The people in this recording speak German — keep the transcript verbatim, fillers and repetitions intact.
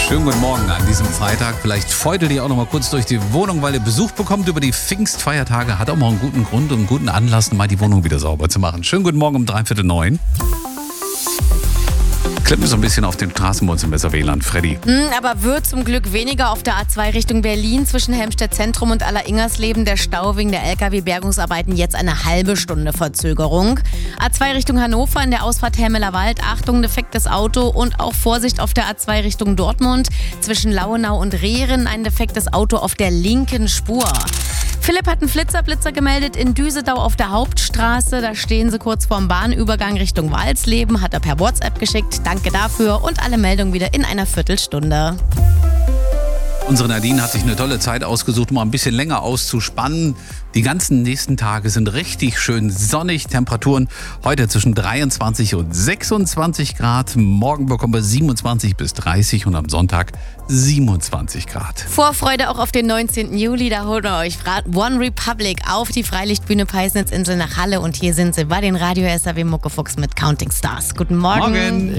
Schönen guten Morgen an diesem Freitag. Vielleicht feudelt ihr auch noch mal kurz durch die Wohnung, weil ihr Besuch bekommt über die Pfingstfeiertage. Hat auch mal einen guten Grund und einen guten Anlass, mal die Wohnung wieder sauber zu machen. Schönen guten Morgen um dreiviertel neun. Klippen so ein bisschen auf den Straßen bei uns im Weserwehland, Freddy. Hm, aber wird zum Glück weniger auf der A zwei Richtung Berlin zwischen Helmstedt Zentrum und Aller-Ingersleben. Der Stau wegen der L K W-Bergungsarbeiten jetzt eine halbe Stunde Verzögerung. A zwei Richtung Hannover in der Ausfahrt Helmeler Wald. Achtung, defektes Auto und auch Vorsicht auf der A zwei Richtung Dortmund. Zwischen Lauenau und Rehren ein defektes Auto auf der linken Spur. Philipp hat einen Flitzer-Blitzer gemeldet in Düsedau auf der Hauptstraße. Da stehen sie kurz vorm Bahnübergang Richtung Walsleben. Hat er per WhatsApp geschickt. Danke dafür und alle Meldungen wieder in einer Viertelstunde. Unsere Nadine hat sich eine tolle Zeit ausgesucht, um mal ein bisschen länger auszuspannen. Die ganzen nächsten Tage sind richtig schön sonnig. Temperaturen heute zwischen dreiundzwanzig und sechsundzwanzig Grad. Morgen bekommen wir siebenundzwanzig bis dreißig und am Sonntag siebenundzwanzig Grad. Vorfreude auch auf den neunzehnten Juli. Da holen wir euch One Republic auf die Freilichtbühne Peisnitzinsel nach Halle. Und hier sind sie bei den Radio S R W Muckefuchs mit Counting Stars. Guten Morgen. Morgen.